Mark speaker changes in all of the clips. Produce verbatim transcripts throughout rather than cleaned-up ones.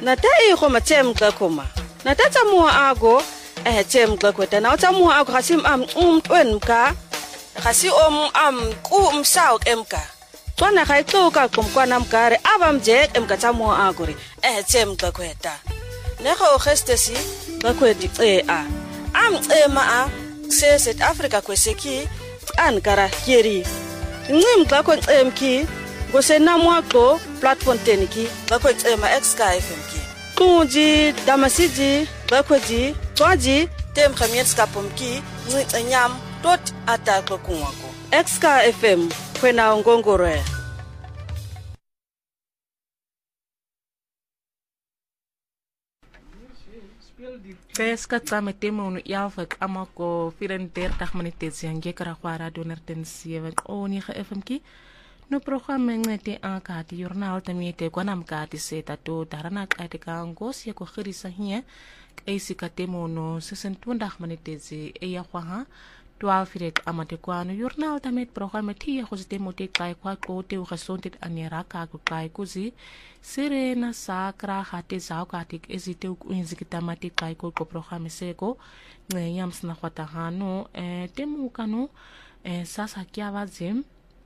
Speaker 1: Natai ko matem kakoma. Natata mua ago eh tem kakweta na ota mua ago hasim am um wenka. Kasi om am ku um sao emka. Twana kai to ka kom kwa nam kare abam je emka ta mua agori eh tem kakweta. Neko gestesi kakweti e a. Am e ma a se South Africa kweseki an kara kiri. Ngim kakwet emki go se na mua ko platform teniki kakwet e ma X K F M ki. Kunji damasiji bakweji twaji tem khamiet skapomki nyam tot ata ko kunwako X K F M kwena ngongore
Speaker 2: Peska tsame temo no yalfak amako vierendertig minute yange kara kwara donerten seven oni ge F M ki no programma ngete akati journal tamete kwanam kati seta to darana kati kangos ya ko khirisa hie eisi katemo no sesentwentig minute ze eya kwaha twaalf ret amate kwano journal tamet programma tia go setemo te kai kwa ko te gesondheid anera ka ko kai kuzi serena sakra hate zau katik ezite ku inzikitamate kai ko ko programma seko ngeyams na kwatahano e temu kanu e sasa kiava zem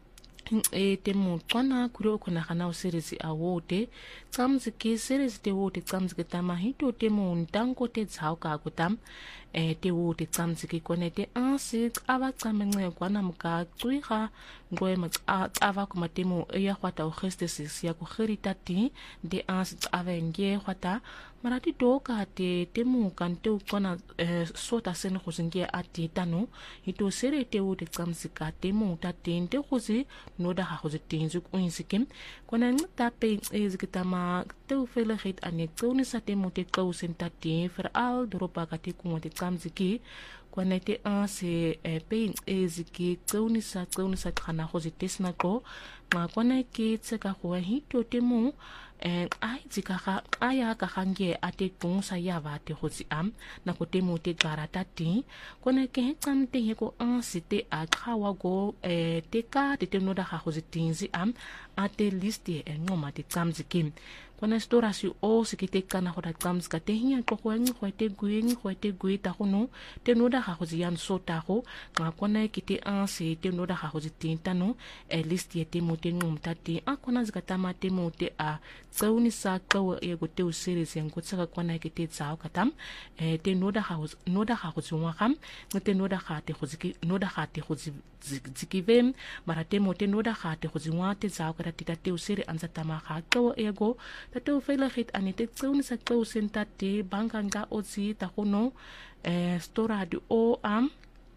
Speaker 2: e temu tswana kuro kuna kana series awote tsamziki series te wote tsamziki tama hito temu ntango te zau ka kutam e te wote tsamziki konete ansi aba tsamengwe kwana muka tsuiga ngoe ma ava kuma temu ya kwata ogestes ya ko geritati de ansi ava nge kwata marati doka te temu kante ukona sota sen khuzinge ati tano hito sere te wote tsamzika temu tatende khuzi noda ha khuzi tinzu kuinsikim kona ngta pe ezikitama te ufelegit ane tsoni sa temu te klausen tati veral dropa kati kumote tsamziki kwana te anse pe eziki tsoni sa tsoni sa khana khuzi tesna ko ma kwana ke tseka ko hito temu eh ai tsika aya ka hange ate tungsa ya vate khuzi am na ko temu te garatati kona ke tsamte he ko ansite a khawa go eh te ka te no da khuzi tinzi am ate list e ngoma te tsamziki kona storasi o sikite kana ho da tsamzka te hiya ko ko ngi ko te guing ko te guita hono te no da khuzi yan sota ho nga kona kite anse te no da khuzi tintano e list ye te mo te ngum tati a kona zikata ma te mo te a tsauni sa kawa e go te series yang ko tsaka kona kite tsao katam e te no da khuzi no da khuzi wa kham te no da khate khuzi no da khate khuzi zikivem marate mo te no da khate khuzi wa te tsao kata tita te seri anza tama kha kawa e go tato fela hit anite tsauni sa kawa sentate banganga ozi ta hono e stora di o am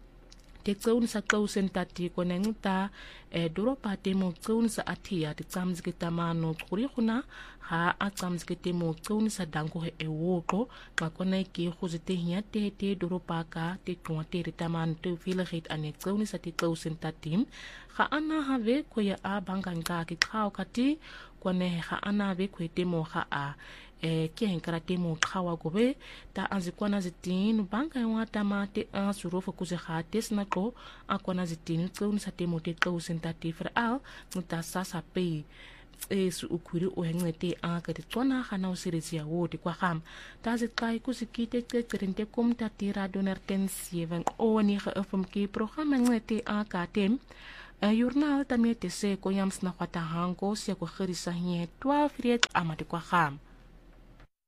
Speaker 2: te tsauni sa kawa sentati kona nguta e dropa te mo tsauni sa atia te tsamziki tamano kuri khuna ha a tsamziki te mo tsauni sa dango he e woko ma kona ki khuzi te hiya te te dropa ka te kwa te ritaman te fela hit ane tsauni sa te kawa sentati ha ana have ko ya a banganga ki khao kati kone ha ana be ko te mo ha a e ke henkara te mo khawa gobe ta anzi kwana zitin banka wa tamate a surofo kuze ha tesna ko a kwana zitin tsauni sa te mo te kawa sentati fer al muta sasa pe es ukuri o hengete a ka te tsona khana o seresia wo te kwa kham ta zit kai ku sikite te krente kom ta tira doner ten seven o ni ga fm ki program ngete a ka tem a journal tamete se ko yams na kwata hango se ko khirisa hie twaalf ret amate kwa kham